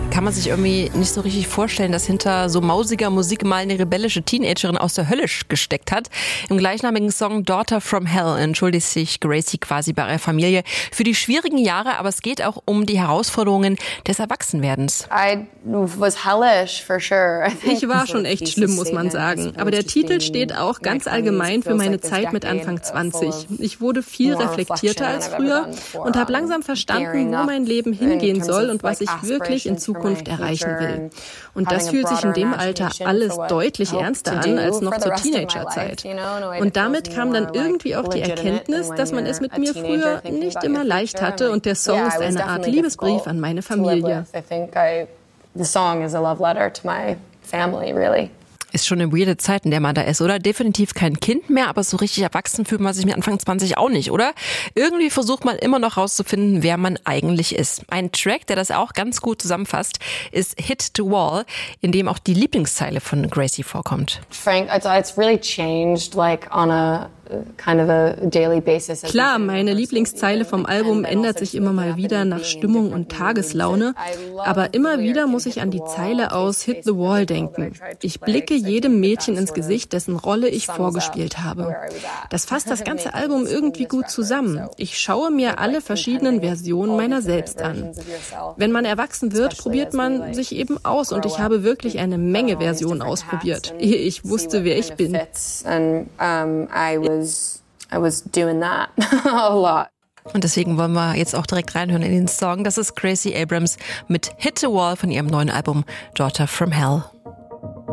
Kann man sich irgendwie nicht so richtig vorstellen, dass hinter so mausiger Musik mal eine rebellische Teenagerin aus der Hölle gesteckt hat. Im gleichnamigen Song Daughter from Hell entschuldigt sich Gracie quasi bei ihrer Familie für die schwierigen Jahre, aber es geht auch um die Herausforderungen des Erwachsenwerdens. Ich war schon echt schlimm, muss man sagen. Aber der Titel steht auch ganz allgemein für meine Zeit mit Anfang 20. Ich wurde viel reflektierter als früher und habe langsam verstanden, wo mein Leben hingehen soll und was ich wirklich in Zukunft erreichen will. Und das fühlt sich in dem Alter alles deutlich ernster an als noch zur Teenagerzeit. Und damit kam dann irgendwie auch die Erkenntnis, dass man es mit mir früher nicht immer leicht hatte und der Song ist eine Art Liebesbrief an meine Familie. Ist schon eine weirde Zeit, in der man da ist, oder? Definitiv kein Kind mehr, aber so richtig erwachsen fühlt man sich mit Anfang 20 auch nicht, oder? Irgendwie versucht man immer noch rauszufinden, wer man eigentlich ist. Ein Track, der das auch ganz gut zusammenfasst, ist Hit the Wall, in dem auch die Lieblingszeile von Gracie vorkommt. Frank, it's really changed like on a kind of a daily basis. Klar, meine Lieblingszeile vom Album ändert sich immer mal wieder nach Stimmung und Tageslaune, aber immer wieder muss ich an die Zeile aus Hit the Wall denken. Ich blicke jedem Mädchen ins Gesicht, dessen Rolle ich vorgespielt habe. Das fasst das ganze Album irgendwie gut zusammen. Ich schaue mir alle verschiedenen Versionen meiner selbst an. Wenn man erwachsen wird, probiert man sich eben aus und ich habe wirklich eine Menge Versionen ausprobiert, ehe ich wusste, wer ich bin. I was doing that a lot. Und deswegen wollen wir jetzt auch direkt reinhören in den Song. Das ist Gracie Abrams mit Hit the Wall von ihrem neuen Album Daughter from Hell.